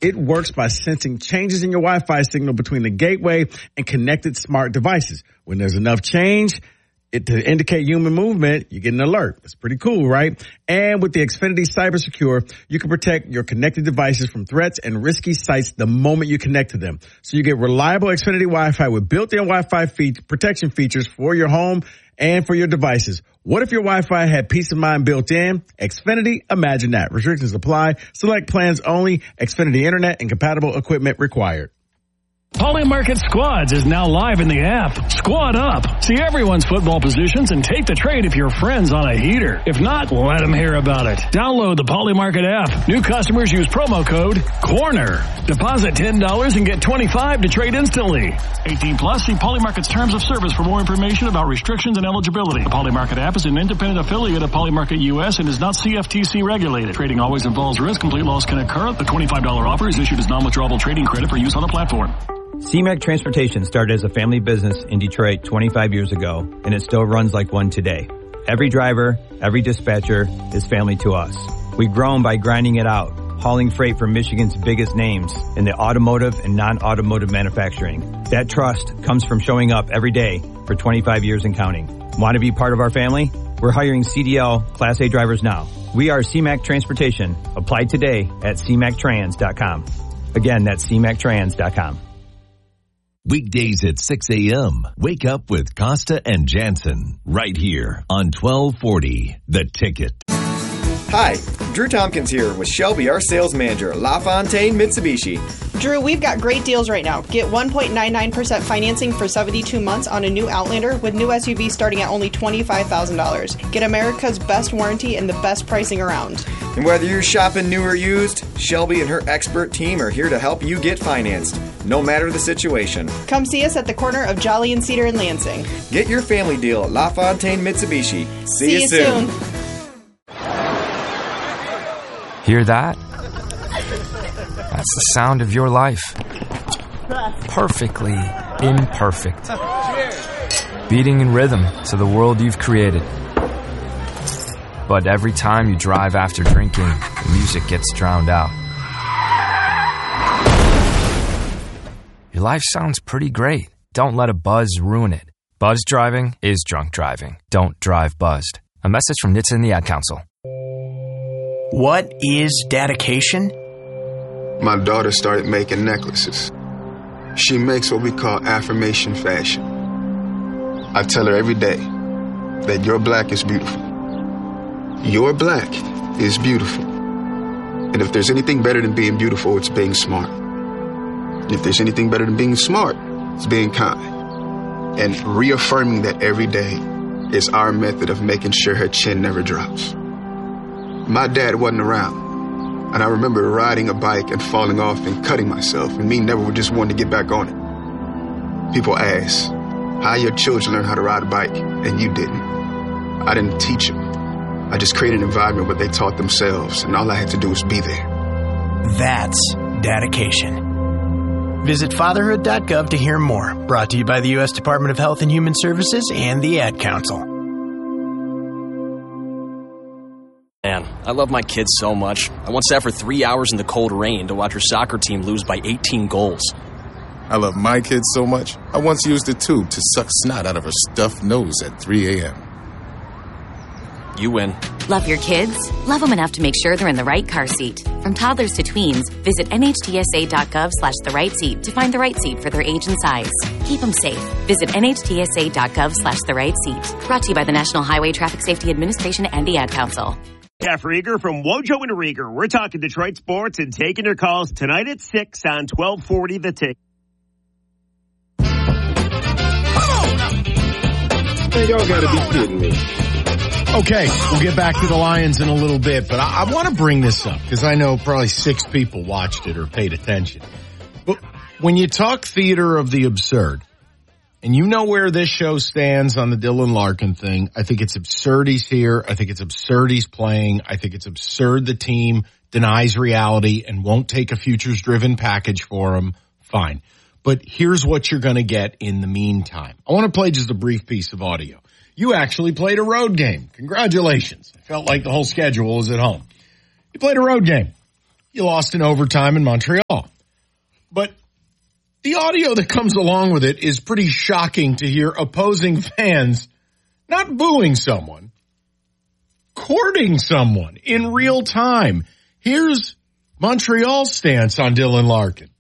It works by sensing changes in your Wi-Fi signal between the gateway and connected smart devices. When there's enough change to indicate human movement, you get an alert. That's pretty cool, right? And with the Xfinity Cyber Secure, you can protect your connected devices from threats and risky sites the moment you connect to them. So you get reliable Xfinity Wi-Fi with built-in Wi-Fi protection features for your home and for your devices. What if your Wi-Fi had peace of mind built in? Xfinity, imagine that. Restrictions apply. Select plans only. Xfinity Internet and compatible equipment required. Polymarket Squads is now live in the app. Squad up. See everyone's football positions and take the trade if your friend's on a heater. If not, let them hear about it. Download the Polymarket app. New customers use promo code CORNER. Deposit $10 and get $25 to trade instantly. 18 plus, see Polymarket's terms of service for more information about restrictions and eligibility. The Polymarket app is an independent affiliate of Polymarket US and is not CFTC regulated. Trading always involves risk. Complete loss can occur. The $25 offer is issued as non-withdrawable trading credit for use on the platform. CMAC Transportation started as a family business in Detroit 25 years ago, and it still runs like one today. Every driver, every dispatcher is family to us. We've grown by grinding it out, hauling freight from Michigan's biggest names in the automotive and non-automotive manufacturing. That trust comes from showing up every day for 25 years and counting. Want to be part of our family? We're hiring CDL Class A drivers now. We are CMAC Transportation. Apply today at cmactrans.com. Again, that's cmactrans.com. Weekdays at 6 a.m. Wake up with Costa and Jansen right here on 1240 The Ticket. Hi, Drew Tompkins here with Shelby, our sales manager at LaFontaine Mitsubishi. Drew, we've got great deals right now. Get 1.99% financing for 72 months on a new Outlander with new SUV starting at only $25,000. Get America's best warranty and the best pricing around. And whether you're shopping new or used, Shelby and her expert team are here to help you get financed, no matter the situation. Come see us at the corner of Jolly and Cedar in Lansing. Get your family deal at LaFontaine Mitsubishi. See you soon. Hear that? That's the sound of your life. Perfectly imperfect. Beating in rhythm to the world you've created. But every time you drive after drinking, the music gets drowned out. Your life sounds pretty great. Don't let a buzz ruin it. Buzz driving is drunk driving. Don't drive buzzed. A message from NHTSA and the Ad Council. What is dedication? My daughter started making necklaces. She makes what we call affirmation fashion. I tell her every day that your black is beautiful. Your black is beautiful. And if there's anything better than being beautiful, it's being smart. And if there's anything better than being smart, it's being kind. And reaffirming that every day is our method of making sure her chin never drops. My dad wasn't around, and I remember riding a bike and falling off and cutting myself, and me never just wanting to get back on it. People ask, how your children learn how to ride a bike, and you didn't. I didn't teach them. I just created an environment where they taught themselves, and all I had to do was be there. That's dedication. Visit fatherhood.gov to hear more. Brought to you by the U.S. Department of Health and Human Services and the Ad Council. Man, I love my kids so much. I once sat for 3 hours in the cold rain to watch her soccer team lose by 18 goals. I love my kids so much, I once used a tube to suck snot out of her stuffed nose at 3 a.m. You win. Love your kids? Love them enough to make sure they're in the right car seat. From toddlers to tweens, visit nhtsa.gov/the right seat to find the right seat for their age and size. Keep them safe. Visit nhtsa.gov/the right seat. Brought to you by the National Highway Traffic Safety Administration and the Ad Council. Jeff Rieger from Wojo and Rieger. We're talking Detroit sports and taking your calls tonight at 6 on 1240 The Tick. Hey, y'all gotta be kidding me. Okay, we'll get back to the Lions in a little bit, but I want to bring this up because I know probably 6 people watched it or paid attention. But when you talk theater of the absurd, and you know where this show stands on the Dylan Larkin thing, I think it's absurd he's here. I think it's absurd he's playing. I think it's absurd the team denies reality and won't take a futures-driven package for him. Fine. But here's what you're going to get in the meantime. I want to play just a brief piece of audio. You actually played a road game. Congratulations. I felt like the whole schedule was at home. You played a road game. you lost in overtime in Montreal. But the audio that comes along with it is pretty shocking to hear opposing fans not booing someone, courting someone in real time. Here's Montreal's stance on Dylan Larkin.